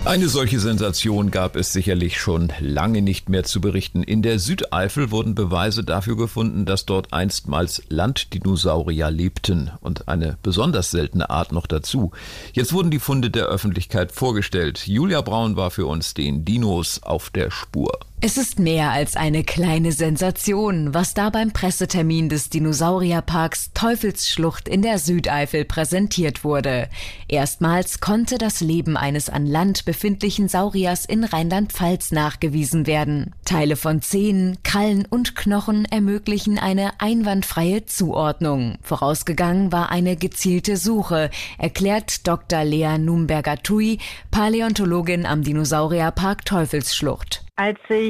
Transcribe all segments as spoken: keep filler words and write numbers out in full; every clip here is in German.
Eine solche Sensation gab es sicherlich schon lange nicht mehr zu berichten. In der Südeifel wurden Beweise dafür gefunden, dass dort einstmals Landdinosaurier lebten und eine besonders seltene Art noch dazu. Jetzt wurden die Funde der Öffentlichkeit vorgestellt. Julia Braun war für uns den Dinos auf der Spur. Es ist mehr als eine kleine Sensation, was da beim Pressetermin des Dinosaurierparks Teufelsschlucht in der Südeifel präsentiert wurde. Erstmals konnte das Leben eines an Land befindlichen Sauriers in Rheinland-Pfalz nachgewiesen werden. Teile von Zähnen, Krallen und Knochen ermöglichen eine einwandfreie Zuordnung. Vorausgegangen war eine gezielte Suche, erklärt Doktor Lea Numberger-Tui, Paläontologin am Dinosaurierpark Teufelsschlucht. Als ich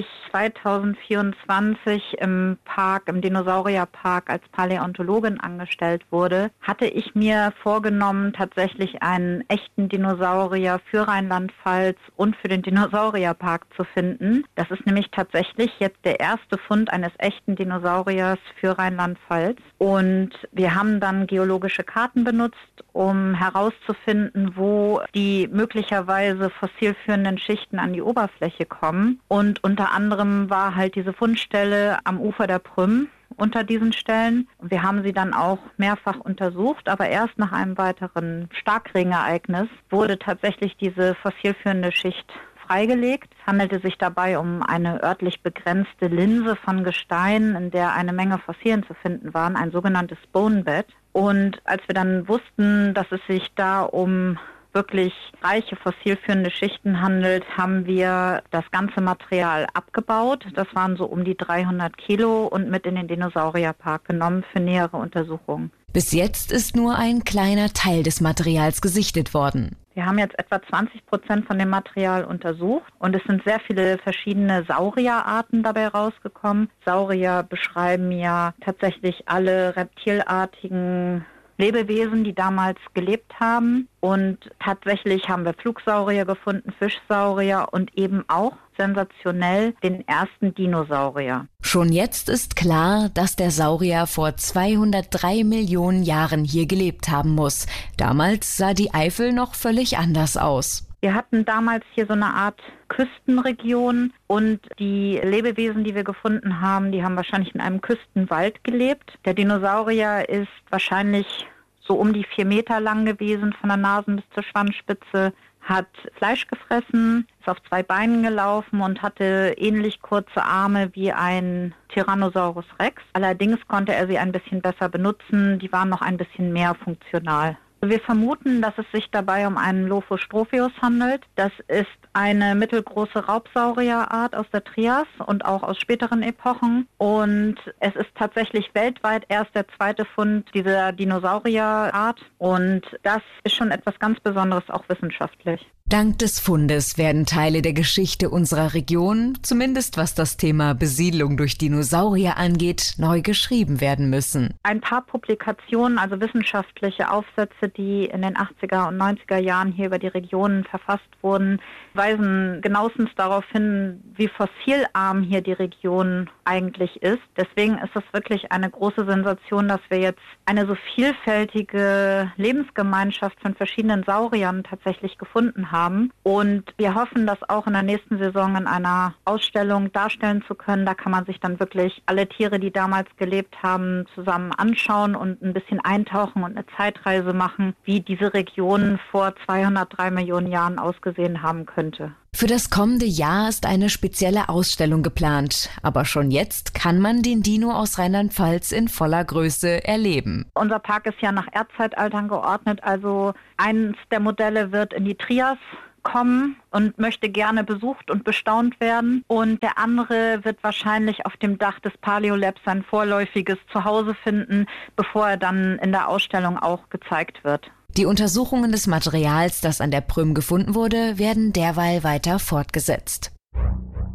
zweitausendvierundzwanzig im Park, im Dinosaurierpark als Paläontologin angestellt wurde, hatte ich mir vorgenommen, tatsächlich einen echten Dinosaurier für Rheinland-Pfalz und für den Dinosaurierpark zu finden. Das ist nämlich tatsächlich jetzt der erste Fund eines echten Dinosauriers für Rheinland-Pfalz. Und wir haben dann geologische Karten benutzt, um herauszufinden, wo die möglicherweise fossilführenden Schichten an die Oberfläche kommen. Und unter anderem war halt diese Fundstelle am Ufer der Prüm unter diesen Stellen. Wir haben sie dann auch mehrfach untersucht, aber erst nach einem weiteren Starkregenereignis wurde tatsächlich diese fossilführende Schicht freigelegt. Es handelte sich dabei um eine örtlich begrenzte Linse von Gestein, in der eine Menge Fossilien zu finden waren, ein sogenanntes Bonebed. Und als wir dann wussten, dass es sich da um wirklich reiche fossilführende Schichten handelt, haben wir das ganze Material abgebaut. Das waren so um die dreihundert Kilo und mit in den Dinosaurierpark genommen für nähere Untersuchungen. Bis jetzt ist nur ein kleiner Teil des Materials gesichtet worden. Wir haben jetzt etwa zwanzig Prozent von dem Material untersucht und es sind sehr viele verschiedene Saurierarten dabei rausgekommen. Saurier beschreiben ja tatsächlich alle reptilartigen Lebewesen, die damals gelebt haben. Und tatsächlich haben wir Flugsaurier gefunden, Fischsaurier und eben auch sensationell den ersten Dinosaurier. Schon jetzt ist klar, dass der Saurier vor zweihundertdrei Millionen Jahren hier gelebt haben muss. Damals sah die Eifel noch völlig anders aus. Wir hatten damals hier so eine Art Küstenregion und die Lebewesen, die wir gefunden haben, die haben wahrscheinlich in einem Küstenwald gelebt. Der Dinosaurier ist wahrscheinlich so um die vier Meter lang gewesen, von der Nasen bis zur Schwanzspitze, hat Fleisch gefressen, ist auf zwei Beinen gelaufen und hatte ähnlich kurze Arme wie ein Tyrannosaurus Rex. Allerdings konnte er sie ein bisschen besser benutzen, die waren noch ein bisschen mehr funktional. Wir vermuten, dass es sich dabei um einen Lophostropheus handelt. Das ist eine mittelgroße Raubsaurierart aus der Trias und auch aus späteren Epochen. Und es ist tatsächlich weltweit erst der zweite Fund dieser Dinosaurierart. Und das ist schon etwas ganz Besonderes, auch wissenschaftlich. Dank des Fundes werden Teile der Geschichte unserer Region, zumindest was das Thema Besiedlung durch Dinosaurier angeht, neu geschrieben werden müssen. Ein paar Publikationen, also wissenschaftliche Aufsätze, die in den achtziger und neunziger Jahren hier über die Regionen verfasst wurden, weisen genauestens darauf hin, wie fossilarm hier die Region eigentlich ist. Deswegen ist es wirklich eine große Sensation, dass wir jetzt eine so vielfältige Lebensgemeinschaft von verschiedenen Sauriern tatsächlich gefunden haben. Haben. Und wir hoffen, das auch in der nächsten Saison in einer Ausstellung darstellen zu können. Da kann man sich dann wirklich alle Tiere, die damals gelebt haben, zusammen anschauen und ein bisschen eintauchen und eine Zeitreise machen, wie diese Region vor zweihundertdrei Millionen Jahren ausgesehen haben könnte. Für das kommende Jahr ist eine spezielle Ausstellung geplant. Aber schon jetzt kann man den Dino aus Rheinland-Pfalz in voller Größe erleben. Unser Park ist ja nach Erdzeitaltern geordnet. Also eins der Modelle wird in die Trias kommen und möchte gerne besucht und bestaunt werden. Und der andere wird wahrscheinlich auf dem Dach des Paleolabs sein vorläufiges Zuhause finden, bevor er dann in der Ausstellung auch gezeigt wird. Die Untersuchungen des Materials, das an der Prüm gefunden wurde, werden derweil weiter fortgesetzt.